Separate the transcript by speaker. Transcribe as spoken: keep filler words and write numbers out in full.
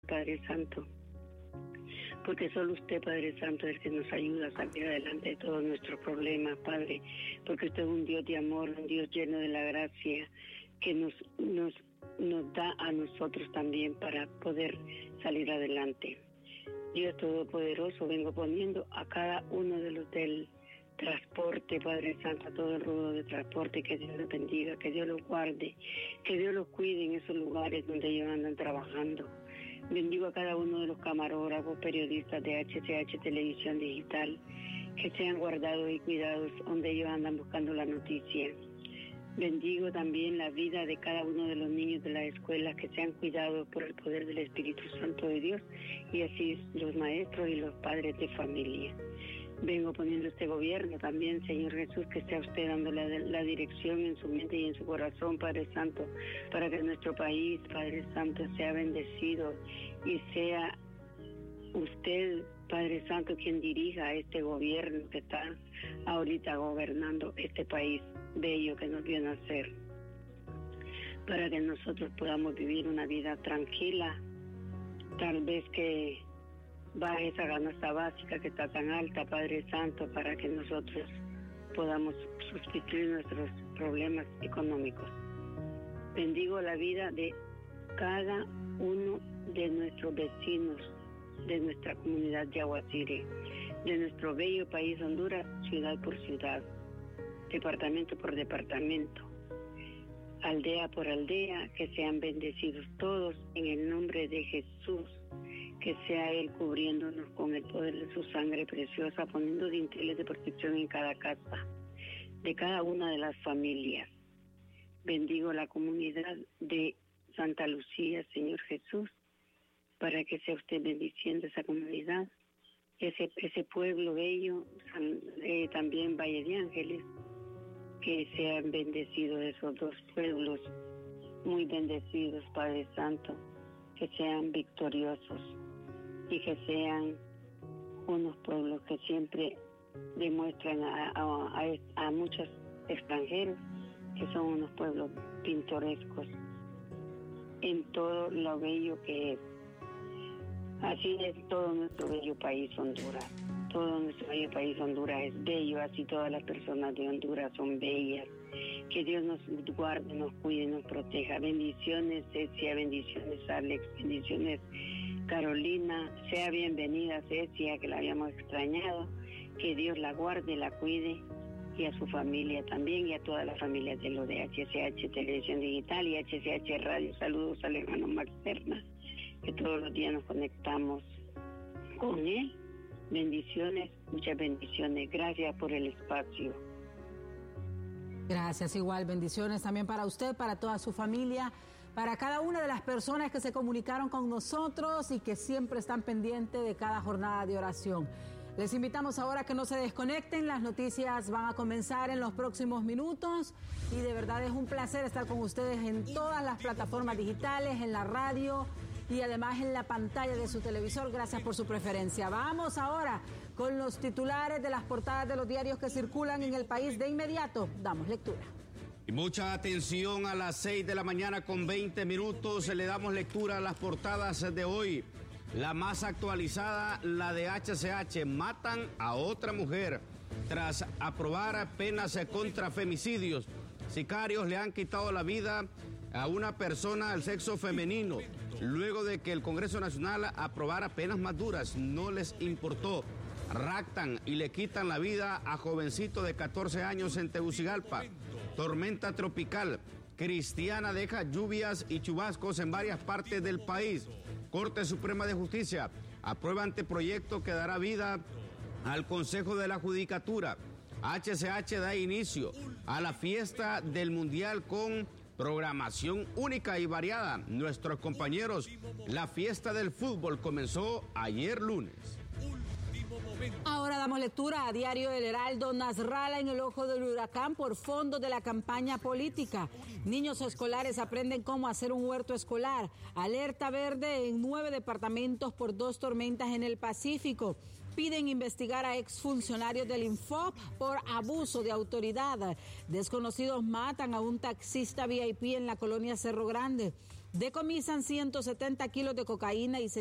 Speaker 1: Padre Santo, porque solo usted, Padre Santo, es el que nos ayuda a salir adelante de todos nuestros problemas, Padre, porque usted es un Dios de amor, un Dios lleno de la gracia que nos, nos, nos da a nosotros también para poder salir adelante. Dios Todopoderoso, vengo poniendo a cada uno de los del transporte, Padre Santo, a todo el rudo de transporte, que Dios los bendiga, que Dios los guarde, que Dios los cuide en esos lugares donde ellos andan trabajando. Bendigo a cada uno de los camarógrafos, periodistas de H C H Televisión Digital, que sean guardados y cuidados donde ellos andan buscando la noticia. Bendigo también la vida de cada uno de los niños de las escuelas, que sean cuidados por el poder del Espíritu Santo de Dios, y así los maestros y los padres de familia. Vengo poniendo este gobierno también, Señor Jesús, que sea usted dando la, la dirección en su mente y en su corazón, Padre Santo, para que nuestro país, Padre Santo, sea bendecido y sea usted, Padre Santo, quien dirija a este gobierno que está ahorita gobernando este país bello que nos vio nacer, para que nosotros podamos vivir una vida tranquila, tal vez que baje esa canasta básica que está tan alta, Padre Santo, para que nosotros podamos sustituir nuestros problemas económicos. Bendigo la vida de cada uno de nuestros vecinos, de nuestra comunidad de Aguasire, de nuestro bello país Honduras, ciudad por ciudad, departamento por departamento, aldea por aldea, que sean bendecidos todos en el nombre de Jesús. Que sea Él cubriéndonos con el poder de su sangre preciosa, poniendo dinteles de protección en cada casa, de cada una de las familias. Bendigo la comunidad de Santa Lucía, Señor Jesús, para que sea usted bendiciendo esa comunidad, ese, ese pueblo bello, San, eh, también Valle de Ángeles, que sean bendecidos esos dos pueblos, muy bendecidos, Padre Santo, que sean victoriosos y que sean unos pueblos que siempre demuestran a, a, a, a muchos extranjeros que son unos pueblos pintorescos en todo lo bello que es. Así es todo nuestro bello país Honduras. Todo nuestro bello país Honduras es bello, así todas las personas de Honduras son bellas. Que Dios nos guarde, nos cuide, nos proteja. Bendiciones, Cecia, bendiciones, Alex, bendiciones, Carolina. Sea bienvenida, Cecia, que la habíamos extrañado. Que Dios la guarde, la cuide, y a su familia también, y a toda la familia de lo de H C H Televisión Digital y H C H Radio. Saludos al hermano Max Serna, que todos los días nos conectamos con él. Bendiciones, muchas bendiciones. Gracias por el espacio.
Speaker 2: Gracias, igual. Bendiciones también para usted, para toda su familia, para cada una de las personas que se comunicaron con nosotros y que siempre están pendientes de cada jornada de oración. Les invitamos ahora a que no se desconecten. Las noticias van a comenzar en los próximos minutos y de verdad es un placer estar con ustedes en todas las plataformas digitales, en la radio y además en la pantalla de su televisor. Gracias por su preferencia. Vamos ahora con los titulares de las portadas de los diarios que circulan en el país. De inmediato damos lectura.
Speaker 3: Y mucha atención, a las seis de la mañana con veinte minutos le damos lectura a las portadas de hoy. La más actualizada, la de H C H, matan a otra mujer tras aprobar penas contra femicidios. Sicarios le han quitado la vida a una persona del sexo femenino. Luego de que el Congreso Nacional aprobara penas más duras, no les importó. Raptan y le quitan la vida a jovencito de catorce años en Tegucigalpa. Tormenta tropical. Cristiana deja lluvias y chubascos en varias partes del país. Corte Suprema de Justicia aprueba anteproyecto que dará vida al Consejo de la Judicatura. H C H da inicio a la fiesta del Mundial con programación única y variada. Nuestros compañeros, la fiesta del fútbol comenzó ayer lunes.
Speaker 2: Ahora damos lectura a Diario El Heraldo. Nasralla en el ojo del huracán por fondos de la campaña política. Niños escolares aprenden cómo hacer un huerto escolar. Alerta verde en nueve departamentos por dos tormentas en el Pacífico. Piden investigar a exfuncionarios del Infop por abuso de autoridad. Desconocidos matan a un taxista V I P en la colonia Cerro Grande. Decomisan ciento setenta kilos de cocaína y